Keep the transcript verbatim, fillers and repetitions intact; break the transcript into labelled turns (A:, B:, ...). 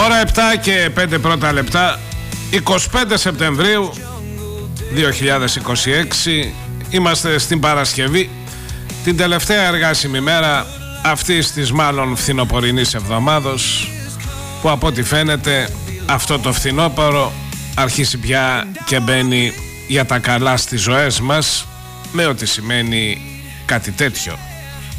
A: Ώρα επτά και πέντε πρώτα λεπτά, εικοστή πέμπτη Σεπτεμβρίου δύο χιλιάδες είκοσι έξι. Είμαστε στην Παρασκευή, την τελευταία εργάσιμη μέρα αυτής της μάλλον φθινοπορεινής εβδομάδος, που από ό,τι φαίνεται αυτό το φθινόπωρο αρχίσει πια και μπαίνει για τα καλά στις ζωές μας, με ό,τι σημαίνει κάτι τέτοιο.